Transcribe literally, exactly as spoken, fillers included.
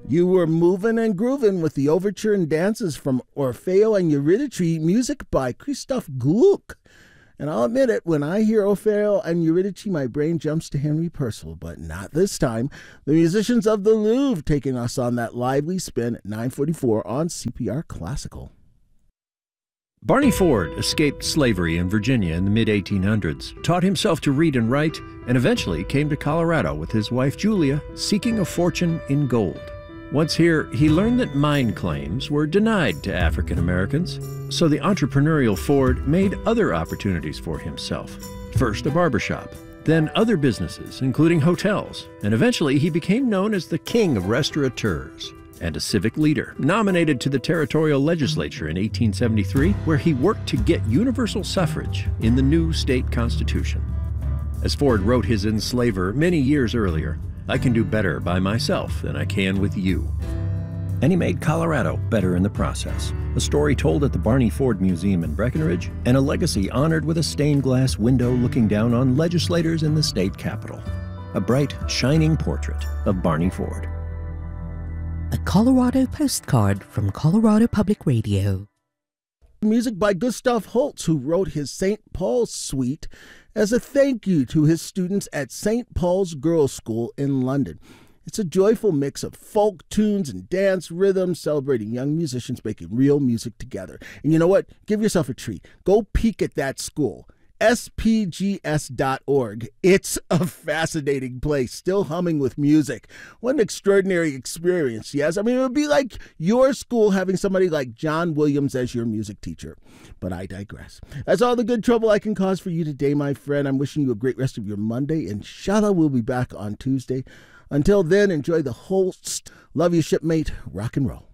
You were moving and grooving with the overture and dances from Orfeo and Eurydice, music by Christoph Gluck. And I'll admit it, when I hear Orfeo and Eurydice, my brain jumps to Henry Purcell, but not this time. The musicians of the Louvre taking us on that lively spin at nine forty-four on C P R Classical. Barney Ford escaped slavery in Virginia in the mid eighteen hundreds, taught himself to read and write, and eventually came to Colorado with his wife Julia, seeking a fortune in gold. Once here, he learned that mine claims were denied to African Americans, so the entrepreneurial Ford made other opportunities for himself. First a barbershop, then other businesses, including hotels, and eventually he became known as the king of restaurateurs and a civic leader, nominated to the territorial legislature in eighteen seventy-three, where he worked to get universal suffrage in the new state constitution. As Ford wrote his enslaver many years earlier, "I can do better by myself than I can with you." And he made Colorado better in the process. A story told at the Barney Ford Museum in Breckenridge, and a legacy honored with a stained glass window looking down on legislators in the state capitol. A bright, shining portrait of Barney Ford. A Colorado postcard from Colorado Public Radio. Music by Gustav Holst, who wrote his Saint Paul's Suite as a thank you to his students at Saint Paul's Girls' School in London. It's a joyful mix of folk tunes and dance rhythms, celebrating young musicians making real music together. And you know what? Give yourself a treat. Go peek at that school. S P G S dot org. It's a fascinating place, still humming with music. What an extraordinary experience, yes? I mean, it would be like your school having somebody like John Williams as your music teacher. But I digress. That's all the good trouble I can cause for you today, my friend. I'm wishing you a great rest of your Monday. Inshallah, we'll be back on Tuesday. Until then, enjoy the Holst. Love you, shipmate. Rock and roll.